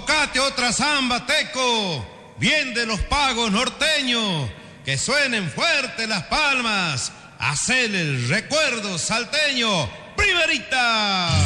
Tocate otra zamba, Teco, bien de los pagos norteños, que suenen fuerte las palmas, hacele el recuerdo salteño, primerita.